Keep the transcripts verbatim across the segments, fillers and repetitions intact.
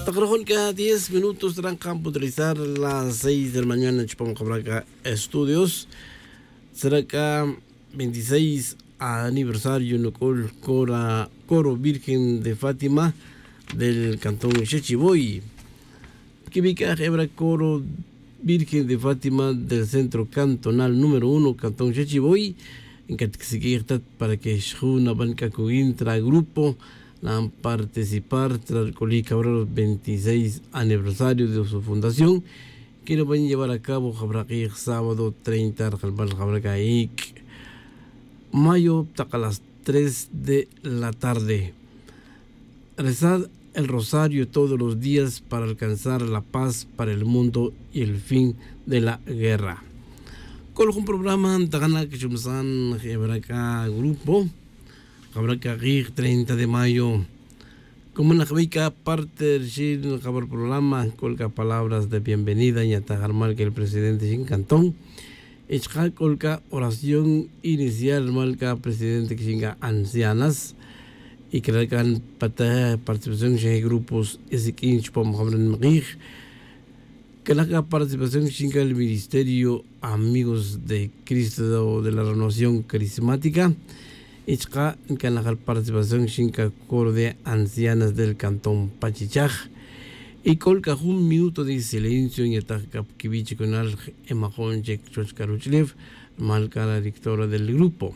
Tacrojolca, diez minutos trancan utilizar las seis de la mañana en Cabraca Estudios. Será acá veintiséis aniversario en el Cora, Coro Virgen de Fátima del Cantón Chechiboy. Quibica Hebra Coro Virgen de Fátima del Centro Cantonal número uno, Cantón Chechiboy. En que se para que una banca intra grupo a participar tras el Cabrera veintiséis aniversario de su fundación, que lo van a llevar a cabo el sábado treinta de mayo a las tres de la tarde. Rezar el rosario todos los días para alcanzar la paz para el mundo y el fin de la guerra. Con un programa tagana que chumsan hebraca grupo hebraca treinta de mayo como una javica parte del programa colca palabras de bienvenida y atajar que el presidente sin cantón echja colca oración inicial malca presidente que chinga ancianas y que recan participación de grupos ese quincho pom hablan que la participación chinga el Ministerio Amigos de Cristo de la Renovación Carismática y que la participación chinga Coro de Ancianas del Cantón Pachichaj y colca un minuto de silencio en etaca kibichi con al emajón Jek Chochkaruchlev malca la directora del grupo.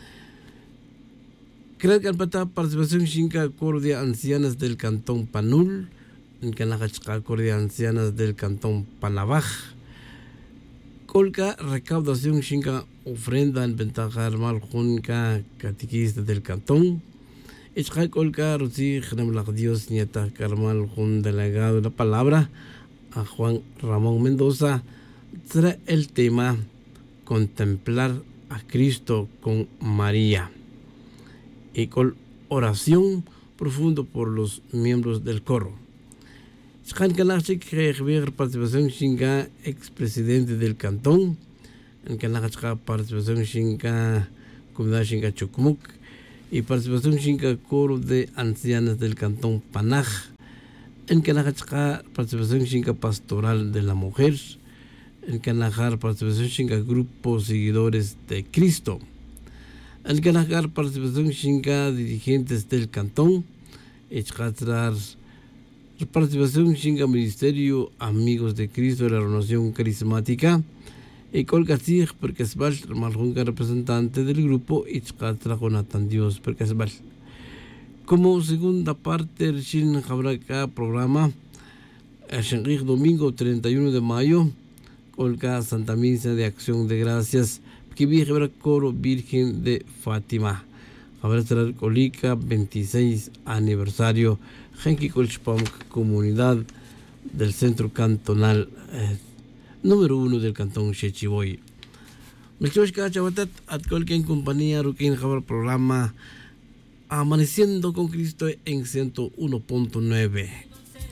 Creo que la participación chinga Coro de Ancianas del Cantón Panul en que la Coro de Ancianas del Cantón Panabaj colca recaudación chinga ofrenda en ventaja mal junca catequista del cantón echja colca rusi la Dios nieta carmal jun delegado de la palabra a Juan Ramón Mendoza trae el tema contemplar a Cristo con María y con oración profundo por los miembros del coro. Shan Kanachik Rever participación chinga expresidente del cantón, en Kanachka participación chinga comunidad chinga Chukmuk y participación chinga coro de ancianas del cantón Panaj, en Kanachka participación chinga pastoral de la mujer, en Kanajar participación chinga grupo seguidores de Cristo, en Kanajar participación chinga dirigentes del cantón, Echhatrar participación chinga Ministerio Amigos de Cristo de la Renovación Carismática y colcasig porque es val maljunga representante del grupo y Jonathan Dios porque es val. Como segunda parte del Shin Jabraca programa el domingo treinta y uno de mayo colca Santa Misa de Acción de Gracias que viene Coro Virgen de Fátima. Habrá será colica veintiséis aniversario Genki Colchpam, comunidad del centro cantonal eh, número uno del cantón Chechiboy. Melchoshka Chabatat, Atcolque en compañía, Rukin Jabar programa Amaneciendo con Cristo en ciento uno punto nueve.